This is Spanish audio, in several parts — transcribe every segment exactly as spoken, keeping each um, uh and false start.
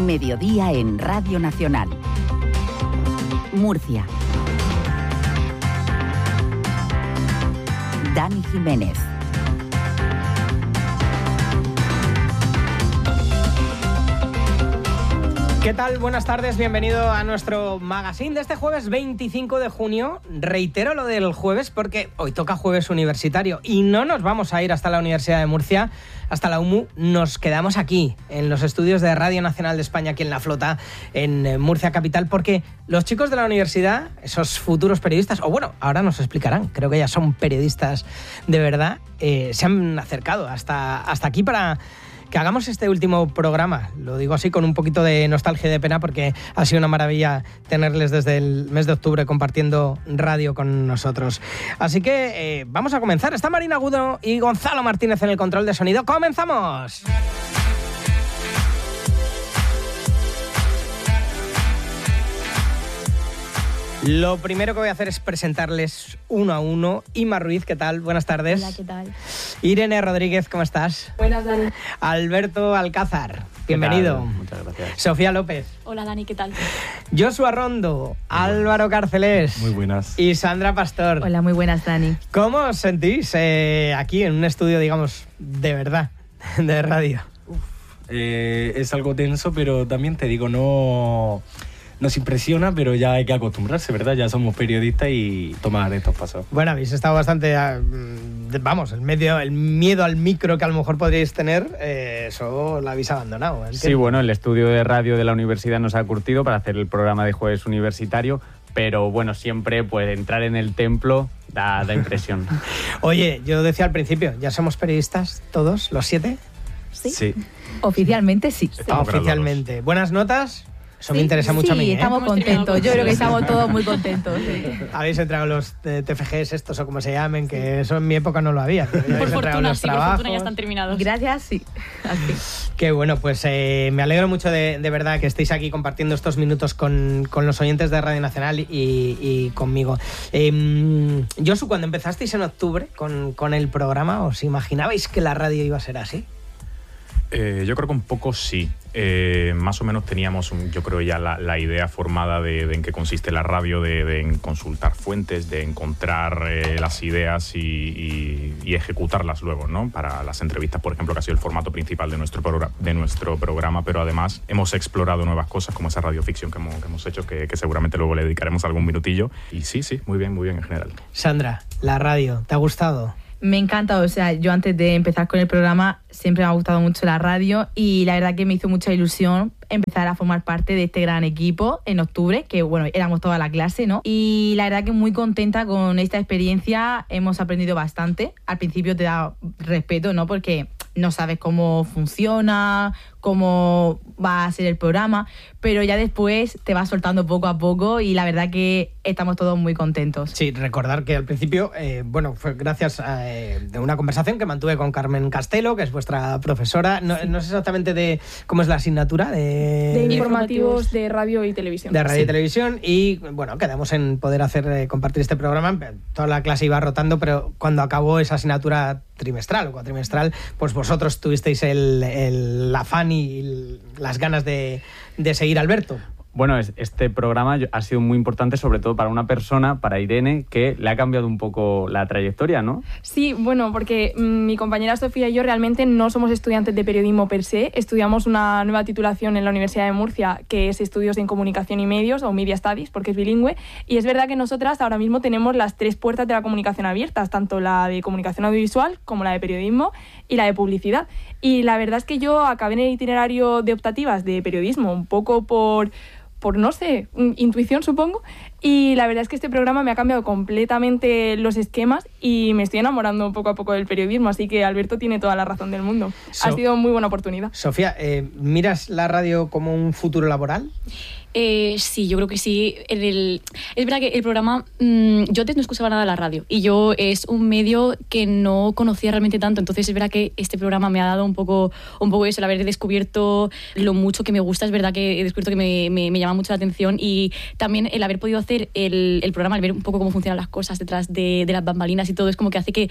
Mediodía en Radio Nacional. Murcia. Dani Jiménez. ¿Qué tal? Buenas tardes, bienvenido a nuestro magazine de este jueves veinticinco de junio. Reitero lo del jueves porque hoy toca jueves universitario y no nos vamos a ir hasta la Universidad de Murcia, hasta la U M U. Nos quedamos aquí, en los estudios de Radio Nacional de España, aquí en La Flota, en Murcia capital, porque los chicos de la universidad, esos futuros periodistas, o bueno, ahora nos explicarán, creo que ya son periodistas de verdad, eh, se han acercado hasta, hasta aquí para que hagamos este último programa. Lo digo así con un poquito de nostalgia y de pena porque ha sido una maravilla tenerles desde el mes de octubre compartiendo radio con nosotros. Así que eh, vamos a comenzar. Está Marina Agudo y Gonzalo Martínez en el control de sonido. ¡Comenzamos! Lo primero que voy a hacer es presentarles uno a uno. Ima Ruiz, ¿qué tal? Buenas tardes. Hola, ¿qué tal? Irene Rodríguez, ¿cómo estás? Buenas, Dani. Alberto Alcázar, bienvenido. Muchas gracias. Sofía López. Hola, Dani, ¿qué tal? Joshua Rondo, Álvaro Carcelés. Muy buenas. Y Sandra Pastor. Hola, muy buenas, Dani. ¿Cómo os sentís eh, aquí en un estudio, digamos, de verdad, de radio? Uf, eh, es algo tenso, pero también te digo, no... Nos impresiona, pero ya hay que acostumbrarse, ¿verdad? Ya somos periodistas y tomar estos pasos. Bueno, habéis estado bastante... Vamos, el, medio, el miedo al micro que a lo mejor podríais tener, eh, eso lo habéis abandonado. ¿Entiendes? Sí, bueno, el estudio de radio de la universidad nos ha curtido para hacer el programa de jueves universitario, pero bueno, siempre pues entrar en el templo da, da impresión. Oye, yo decía al principio, ¿ya somos periodistas todos, los siete? Sí. Sí. Oficialmente sí. Estamos Oficialmente. ¿Buenas notas? Eso Sí, me interesa mucho sí, a mí, ¿eh? Estamos contentos. Yo creo que estamos todos muy contentos. Sí. Habéis entregado los eh, T F Gs estos o como se llamen, que eso en mi época no lo había. Por fortuna, sí, por fortuna ya están terminados. Gracias, sí. Así. Qué bueno, pues eh, me alegro mucho de, de verdad que estéis aquí compartiendo estos minutos con, con los oyentes de Radio Nacional y, y conmigo. Eh, Josu, cuando empezasteis en octubre con, con el programa, ¿os imaginabais que la radio iba a ser así? Eh, yo creo que un poco sí. Eh, más o menos teníamos, un, yo creo ya la, la idea formada de, de en qué consiste la radio, de, de en consultar fuentes, de encontrar eh, las ideas y, y, y ejecutarlas luego, ¿no? Para las entrevistas, por ejemplo, que ha sido el formato principal de nuestro, programa, de nuestro programa, pero además hemos explorado nuevas cosas como esa radioficción que hemos, que hemos hecho, que, que seguramente luego le dedicaremos algún minutillo. Y sí, sí, muy bien, muy bien en general. Sandra, la radio, ¿te ha gustado? Me encanta, o sea, yo antes de empezar con el programa siempre me ha gustado mucho la radio y la verdad que me hizo mucha ilusión empezar a formar parte de este gran equipo en octubre, que bueno, éramos toda la clase, ¿no? Y la verdad que muy contenta con esta experiencia, hemos aprendido bastante. Al principio te da respeto, ¿no? Porque no sabes cómo funciona, cómo va a ser el programa, pero ya después te vas soltando poco a poco y la verdad que estamos todos muy contentos. Sí, recordar que al principio, eh, bueno, fue gracias a eh, de una conversación que mantuve con Carmen Castelo, que es vuestra profesora. No, no sé exactamente de cómo es la asignatura de... De informativos de radio y televisión. De radio sí. y televisión y, bueno, quedamos en poder hacer eh, compartir este programa. Toda la clase iba rotando, pero cuando acabó esa asignatura trimestral o cuatrimestral, pues vosotros tuvisteis el, el afán y el, las ganas de, de seguir, Alberto. Bueno, este programa ha sido muy importante, sobre todo para una persona, para Irene, que le ha cambiado un poco la trayectoria, ¿no? Sí, bueno, porque mmm, mi compañera Sofía y yo realmente no somos estudiantes de periodismo per se. Estudiamos una nueva titulación en la Universidad de Murcia, que es Estudios en Comunicación y Medios, o Media Studies, porque es bilingüe. Y es verdad que nosotras ahora mismo tenemos las tres puertas de la comunicación abiertas, tanto la de comunicación audiovisual como la de periodismo y la de publicidad. Y la verdad es que yo acabé en el itinerario de optativas de periodismo, un poco por... por, no sé, intuición supongo, y la verdad es que este programa me ha cambiado completamente los esquemas y me estoy enamorando poco a poco del periodismo, así que Alberto tiene toda la razón del mundo. So- ha sido muy buena oportunidad. Sofía, eh, ¿miras la radio como un futuro laboral? Eh, sí, yo creo que sí. En el, es verdad que el programa, mmm, yo antes no escuchaba nada de la radio y yo es un medio que no conocía realmente tanto, entonces es verdad que este programa me ha dado un poco, un poco eso, el haber descubierto lo mucho que me gusta. Es verdad que he descubierto que me, me, me llama mucho la atención y también el haber podido hacer el, el programa, el ver un poco cómo funcionan las cosas detrás de, de las bambalinas y todo, es como que hace que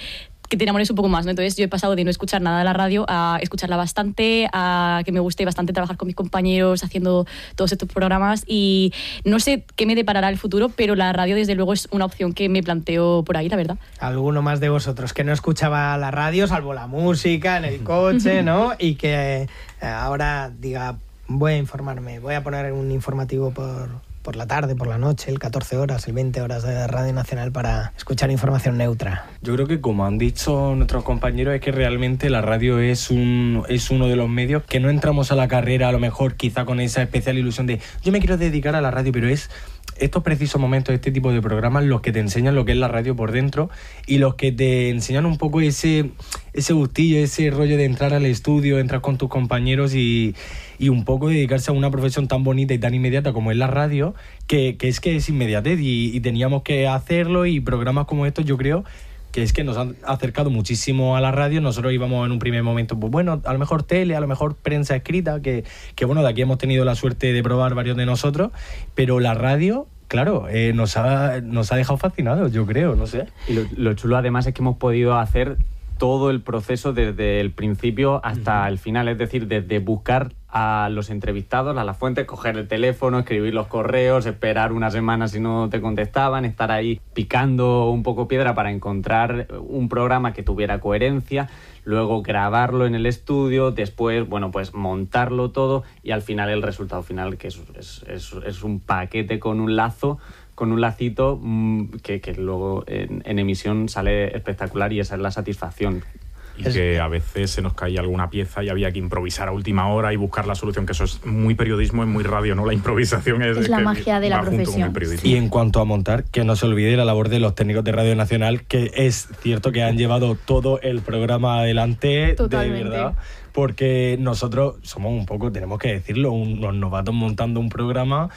que te enamores un poco más, ¿no? Entonces yo he pasado de no escuchar nada de la radio a escucharla bastante, a que me guste bastante trabajar con mis compañeros haciendo todos estos programas, y no sé qué me deparará el futuro, pero la radio desde luego es una opción que me planteo por ahí, la verdad. Alguno más de vosotros que no escuchaba la radio, salvo la música en el coche, ¿no? Y que eh, ahora diga, voy a informarme, voy a poner un informativo por... por la tarde, por la noche, el catorce horas, el veinte horas de Radio Nacional para escuchar información neutra. Yo creo que, como han dicho nuestros compañeros, es que realmente la radio es un es uno de los medios que no entramos a la carrera a lo mejor quizá con esa especial ilusión de yo me quiero dedicar a la radio, pero es estos precisos momentos, este tipo de programas, los que te enseñan lo que es la radio por dentro y los que te enseñan un poco ese, ese gustillo, ese rollo de entrar al estudio, entrar con tus compañeros y, y un poco dedicarse a una profesión tan bonita y tan inmediata como es la radio, que, que es que es inmediatez y, y teníamos que hacerlo, y programas como estos yo creo que es que nos han acercado muchísimo a la radio. Nosotros íbamos en un primer momento, pues bueno, a lo mejor tele, a lo mejor prensa escrita, que, que bueno, de aquí hemos tenido la suerte de probar varios de nosotros, pero la radio, claro, eh, nos, ha, nos ha dejado fascinados, yo creo, no sé. Y lo, lo chulo además es que hemos podido hacer todo el proceso desde el principio hasta uh-huh. el final, es decir, desde buscar a los entrevistados, a las fuentes, coger el teléfono, escribir los correos, esperar una semana si no te contestaban, estar ahí picando un poco piedra para encontrar un programa que tuviera coherencia, luego grabarlo en el estudio, después, bueno, pues montarlo todo y al final el resultado final, que es, es, es, es un paquete con un lazo, con un lacito mmm, que, que luego en, en emisión sale espectacular, y esa es la satisfacción. Y que a veces se nos caía alguna pieza y había que improvisar a última hora y buscar la solución, que eso es muy periodismo, es muy radio, ¿no? La improvisación es, es la que magia de la profesión. Y en cuanto a montar, que no se olvide la labor de los técnicos de Radio Nacional, que es cierto que han llevado todo el programa adelante. Totalmente. De verdad. Porque nosotros somos un poco, tenemos que decirlo, unos novatos montando un programa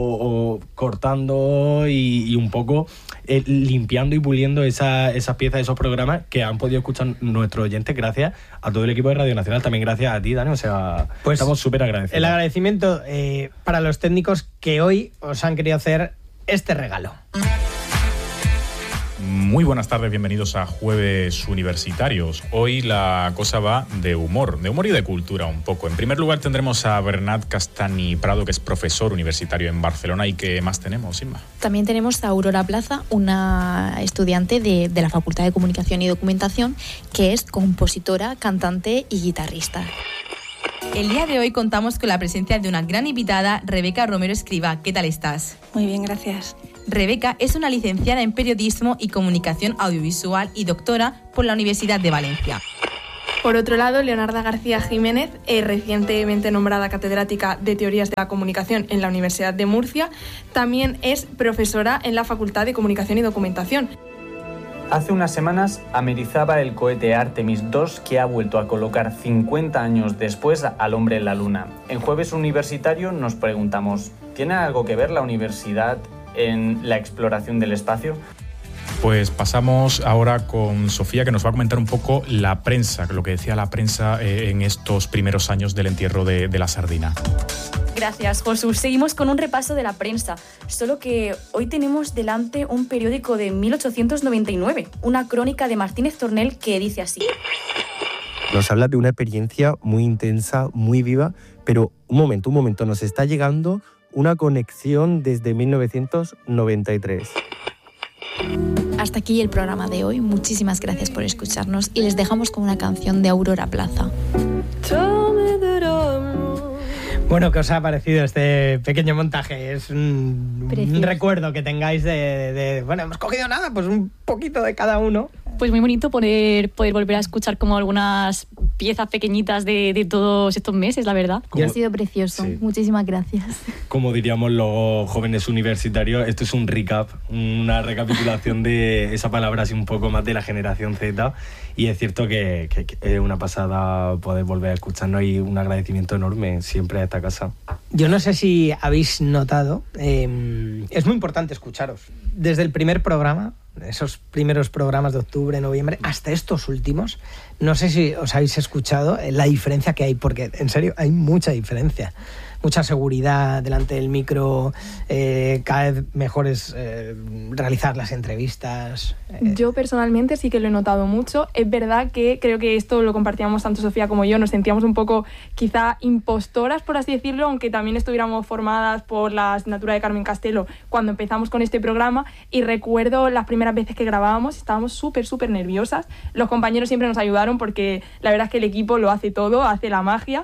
o, o cortando y, y un poco eh, limpiando y puliendo esa, esas piezas, esos programas que han podido escuchar nuestros oyentes gracias a todo el equipo de Radio Nacional, también gracias a ti, Dani, o sea, pues estamos súper agradecidos. El agradecimiento eh, para los técnicos que hoy os han querido hacer este regalo. Muy buenas tardes, bienvenidos a Jueves Universitarios. Hoy la cosa va de humor, de humor y de cultura un poco. En primer lugar tendremos a Bernat Castany Prado, que es profesor universitario en Barcelona. ¿Y qué más tenemos, Inma? También tenemos a Aurora Plaza, una estudiante de, de la Facultad de Comunicación y Documentación, que es compositora, cantante y guitarrista. El día de hoy contamos con la presencia de una gran invitada, Rebeca Romero Escrivá. ¿Qué tal estás? Muy bien, gracias. Rebeca es una licenciada en Periodismo y Comunicación Audiovisual y doctora por la Universidad de Valencia. Por otro lado, Leonarda García Jiménez, eh, recientemente nombrada catedrática de Teorías de la Comunicación en la Universidad de Murcia, también es profesora en la Facultad de Comunicación y Documentación. Hace unas semanas amerizaba el cohete Artemis dos, que ha vuelto a colocar cincuenta años después al hombre en la Luna. En Jueves Universitario nos preguntamos, ¿tiene algo que ver la universidad en la exploración del espacio? Pues pasamos ahora con Sofía, que nos va a comentar un poco la prensa, lo que decía la prensa eh, en estos primeros años del entierro de, de la sardina. Gracias, Josu. Seguimos con un repaso de la prensa, solo que hoy tenemos delante un periódico de mil ochocientos noventa y nueve, una crónica de Martínez Tornel que dice así. Nos habla de una experiencia muy intensa, muy viva, pero un momento, un momento, nos está llegando una conexión desde mil novecientos noventa y tres. Hasta aquí el programa de hoy. Muchísimas gracias por escucharnos y les dejamos con una canción de Aurora Plaza. Bueno, ¿qué os ha parecido este pequeño montaje? Es un, un recuerdo que tengáis de, de, de... Bueno, hemos cogido nada, pues un poquito de cada uno. Pues muy bonito poder, poder volver a escuchar como algunas piezas pequeñitas de, de todos estos meses, la verdad. Ha sido precioso. Sí. Muchísimas gracias. Como diríamos los jóvenes universitarios, esto es un recap, una recapitulación de esa palabra así un poco más de la generación Z. Y es cierto que, que, que es una pasada poder volver a escucharnos y un agradecimiento enorme siempre a esta casa. Yo no sé si habéis notado, eh, es muy importante escucharos. Desde el primer programa, esos primeros programas de octubre, noviembre, hasta estos últimos, no sé si os habéis escuchado la diferencia que hay, porque en serio hay mucha diferencia. mucha seguridad delante del micro, eh, cada vez mejor es eh, realizar las entrevistas. Eh. Yo personalmente sí que lo he notado mucho. Es verdad que creo que esto lo compartíamos tanto Sofía como yo, nos sentíamos un poco quizá impostoras, por así decirlo, aunque también estuviéramos formadas por la asignatura de Carmen Castelo cuando empezamos con este programa, y recuerdo las primeras veces que grabábamos, estábamos súper, súper nerviosas. Los compañeros siempre nos ayudaron porque la verdad es que el equipo lo hace todo, hace la magia,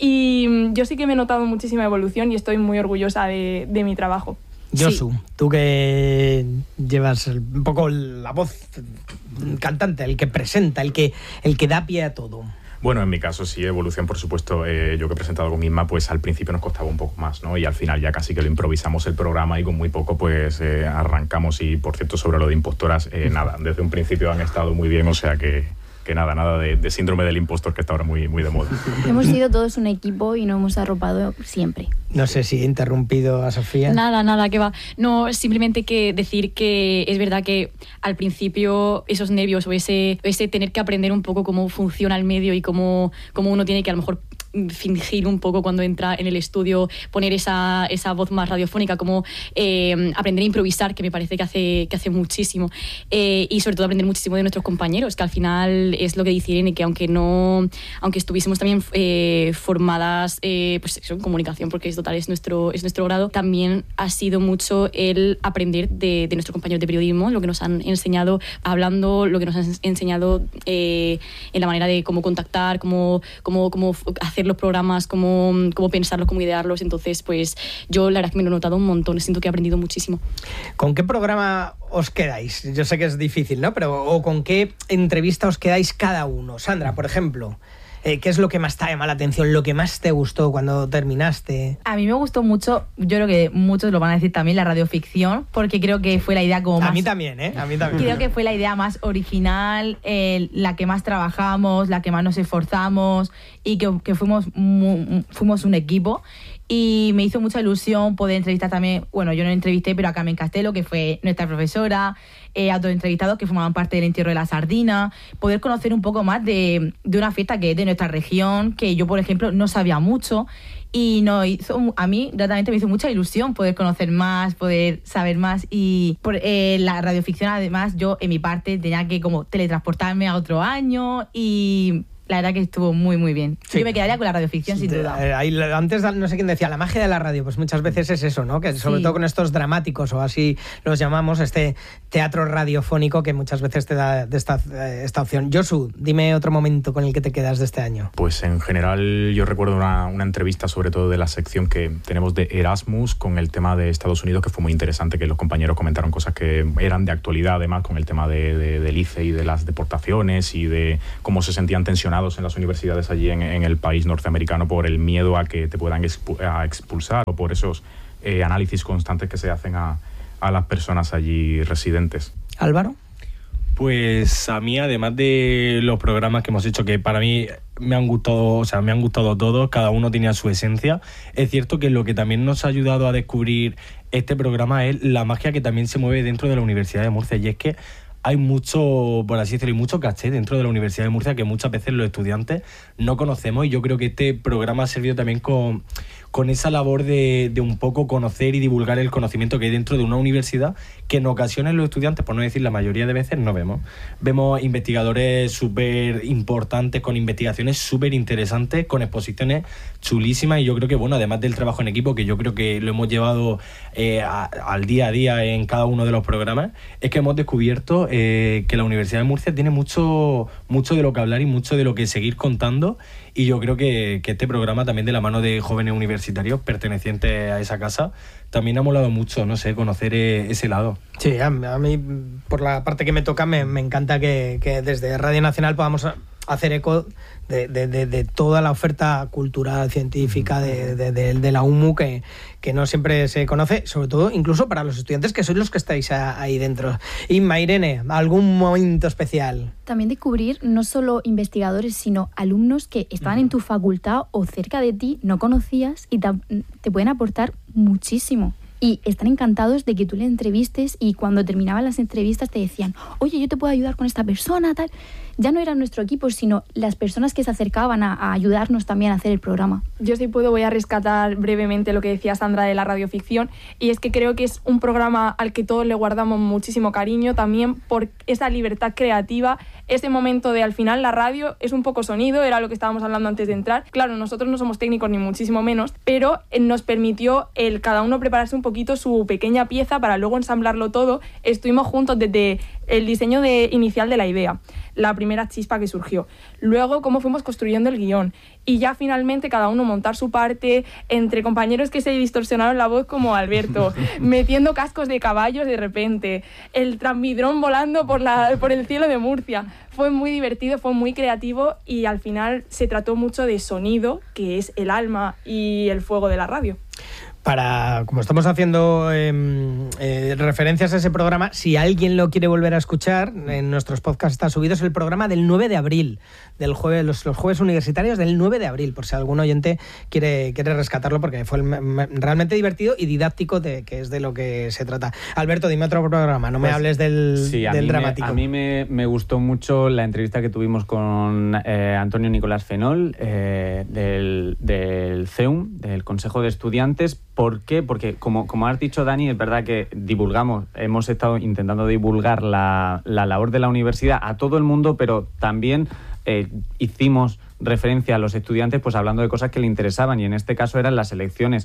y yo sí que me he notado muchísima evolución y estoy muy orgullosa de, de mi trabajo. Josu, sí. Tú que llevas un poco la voz cantante, el que presenta, el que, el que da pie a todo. Bueno, en mi caso sí, evolución, por supuesto. Eh, yo que he presentado con Inma, pues al principio nos costaba un poco más, ¿no? Y al final ya casi que lo improvisamos el programa y con muy poco pues eh, arrancamos. Y por cierto, sobre lo de impostoras, eh, nada, desde un principio han estado muy bien, o sea que... que nada, nada de, de síndrome del impostor que está ahora muy, muy de moda. Hemos sido todos un equipo y nos hemos arropado siempre. No sé si he interrumpido a Sofía. Nada, nada, que va. No, simplemente que decir que es verdad que al principio esos nervios o ese, ese tener que aprender un poco cómo funciona el medio y cómo, cómo uno tiene que a lo mejor fingir un poco cuando entra en el estudio, poner esa, esa voz más radiofónica, como eh, aprender a improvisar, que me parece que hace, que hace muchísimo, eh, y sobre todo aprender muchísimo de nuestros compañeros, que al final es lo que dice Irene, que aunque no aunque estuviésemos también eh, formadas eh, pues eso, en comunicación, porque es total, es nuestro, es nuestro grado, también ha sido mucho el aprender de, de nuestros compañeros de periodismo, lo que nos han enseñado hablando, lo que nos han enseñado eh, en la manera de cómo contactar, cómo, cómo, cómo hacer los programas, cómo, cómo pensarlos, cómo idearlos. Entonces, pues yo la verdad es que me lo he notado un montón, siento que he aprendido muchísimo. ¿Con qué programa os quedáis? Yo sé que es difícil, ¿no? Pero ¿o con qué entrevista os quedáis cada uno? Sandra, por ejemplo, eh, ¿qué es lo que más te llama la atención, lo que más te gustó cuando terminaste? A mí me gustó mucho, yo creo que muchos lo van a decir también, la radioficción, porque creo que fue la idea como más... A mí también, ¿eh? A mí también. Creo que fue la idea más original, eh, la que más trabajamos, la que más nos esforzamos y que, que fuimos, mu, fuimos un equipo. Y me hizo mucha ilusión poder entrevistar también, bueno, yo no entrevisté, pero a Carmen Castelo, que fue nuestra profesora, eh, a otros entrevistados que formaban parte del entierro de la sardina, poder conocer un poco más de, de una fiesta que es de nuestra región, que yo, por ejemplo, no sabía mucho. Y no hizo, a mí realmente me hizo mucha ilusión poder conocer más, poder saber más. Y por eh, la radioficción, además, yo en mi parte tenía que como teletransportarme a otro año y... La verdad que estuvo muy, muy bien. Sí. Yo me quedaría con la radioficción, sin duda. Eh, ahí, antes, no sé quién decía, la magia de la radio, pues muchas veces es eso, ¿no? Que sobre sí. todo con estos dramáticos, o así los llamamos, este teatro radiofónico que muchas veces te da de esta, esta opción. Josu, dime otro momento con el que te quedas de este año. Pues en general yo recuerdo una, una entrevista, sobre todo de la sección que tenemos de Erasmus, con el tema de Estados Unidos, que fue muy interesante, que los compañeros comentaron cosas que eran de actualidad, además, con el tema de, de, del I C E y de las deportaciones y de cómo se sentían tensionados en las universidades allí en, en el país norteamericano por el miedo a que te puedan expu- a expulsar o por esos eh, análisis constantes que se hacen a, a las personas allí residentes. Álvaro. Pues a mí, además de los programas que hemos hecho, que para mí me han gustado, o sea, me han gustado todos, cada uno tenía su esencia, es cierto que lo que también nos ha ayudado a descubrir este programa es la magia que también se mueve dentro de la Universidad de Murcia, y es que hay mucho, por así decirlo, y mucho caché dentro de la Universidad de Murcia que muchas veces los estudiantes no conocemos, y yo creo que este programa ha servido también con, con esa labor de, de un poco conocer y divulgar el conocimiento que hay dentro de una universidad que en ocasiones los estudiantes, por no decir la mayoría de veces, no vemos. Vemos investigadores súper importantes, con investigaciones súper interesantes, con exposiciones chulísimas, y yo creo que, bueno, además del trabajo en equipo, que yo creo que lo hemos llevado eh, a, al día a día en cada uno de los programas, es que hemos descubierto Eh, que la Universidad de Murcia tiene mucho, mucho de lo que hablar y mucho de lo que seguir contando, y yo creo que, que este programa, también de la mano de jóvenes universitarios pertenecientes a esa casa, también ha molado mucho, no sé, conocer eh, ese lado. Sí, a, a mí, por la parte que me toca, me, me encanta que, que desde Radio Nacional podamos hacer eco de, de, de, de toda la oferta cultural, científica de, de, de, de la U M U, que, que no siempre se conoce, sobre todo incluso para los estudiantes que sois los que estáis a, ahí dentro. Inma, Irene, ¿algún momento especial? También descubrir no solo investigadores, sino alumnos que estaban uh-huh. en tu facultad o cerca de ti, no conocías y te, te pueden aportar muchísimo. y están encantados de que tú le entrevistes y cuando terminaban las entrevistas te decían, oye, yo te puedo ayudar con esta persona, tal. Ya no era nuestro equipo, sino las personas que se acercaban a, a ayudarnos también a hacer el programa. Yo si puedo voy a rescatar brevemente lo que decía Sandra de la radioficción, y es que creo que es un programa al que todos le guardamos muchísimo cariño también por esa libertad creativa, ese momento de al final la radio es un poco sonido, era lo que estábamos hablando antes de entrar. Claro, nosotros no somos técnicos ni muchísimo menos, pero nos permitió el cada uno prepararse un poquito su pequeña pieza para luego ensamblarlo todo. Estuvimos juntos desde el diseño de, inicial de la idea, la primera chispa que surgió, luego cómo fuimos construyendo el guión y ya finalmente cada uno montar su parte, entre compañeros que se distorsionaron la voz como Alberto, metiendo cascos de caballos de repente, el transmidrón volando por, la, por el cielo de Murcia. Fue muy divertido, fue muy creativo y al final se trató mucho de sonido, que es el alma y el fuego de la radio. Para, como estamos haciendo eh, eh, referencias a ese programa, si alguien lo quiere volver a escuchar, en nuestros podcasts está subido, es el programa del nueve de abril, del jueves, los, los jueves universitarios del nueve de abril, por si algún oyente quiere, quiere rescatarlo, porque fue el, realmente divertido y didáctico, de, que es de lo que se trata. Alberto, dime otro programa, no pues, me hables del, sí, a del mí dramático. Me, a mí me, me gustó mucho la entrevista que tuvimos con eh, Antonio Nicolás Fenol, eh, del, del C E U M, del Consejo de Estudiantes. ¿Por qué? Porque, como, como has dicho, Dani, es verdad que divulgamos, hemos estado intentando divulgar la, la labor de la universidad a todo el mundo, pero también eh, hicimos referencia a los estudiantes pues hablando de cosas que le interesaban, y en este caso eran las elecciones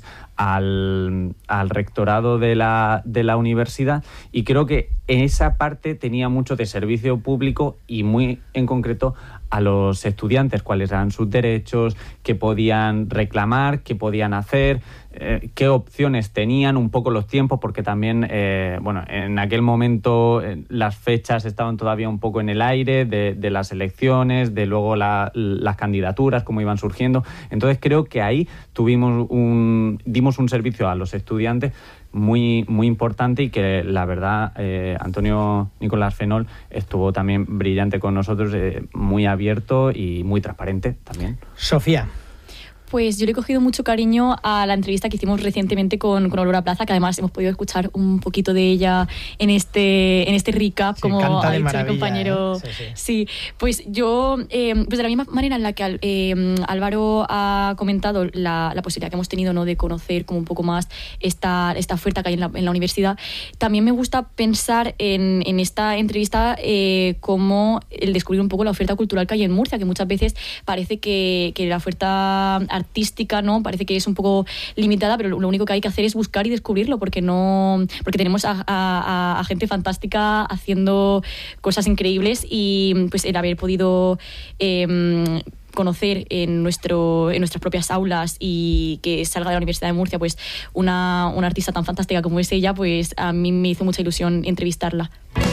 al, al rectorado de la, de la universidad, y creo que esa parte tenía mucho de servicio público y muy en concreto a los estudiantes, cuáles eran sus derechos, qué podían reclamar, qué podían hacer, eh, qué opciones tenían, un poco los tiempos, porque también, eh, bueno, en aquel momento eh, las fechas estaban todavía un poco en el aire de, de las elecciones, de luego la, las candidaturas, cómo iban surgiendo. Entonces creo que ahí tuvimos un, dimos un servicio a los estudiantes muy, muy importante, y que la verdad eh, Antonio Nicolás Fenol estuvo también brillante con nosotros, eh, muy abierto y muy transparente también. Sofía. Pues yo le he cogido mucho cariño a la entrevista que hicimos recientemente con, con Aurora Plaza, que además hemos podido escuchar un poquito de ella en este, en este recap, sí, como ha dicho mi compañero. ¿Eh? Sí, sí. sí, pues yo, eh, pues de la misma manera en la que eh, Álvaro ha comentado la, la posibilidad que hemos tenido, ¿no?, de conocer como un poco más esta, esta oferta que hay en la, en la universidad, también me gusta pensar en, en esta entrevista eh, como el descubrir un poco la oferta cultural que hay en Murcia, que muchas veces parece que, que la oferta artística, ¿no?, parece que es un poco limitada, pero lo único que hay que hacer es buscar y descubrirlo, porque no porque tenemos a, a, a gente fantástica haciendo cosas increíbles, y pues el haber podido eh, conocer en nuestro en nuestras propias aulas y que salga de la Universidad de Murcia pues una, una artista tan fantástica como es ella, pues a mí me hizo mucha ilusión entrevistarla.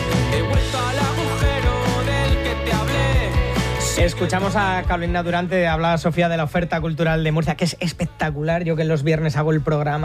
Escuchamos a Carolina Durante, habla Sofía de la oferta cultural de Murcia, que es espectacular. Yo que los viernes hago el programa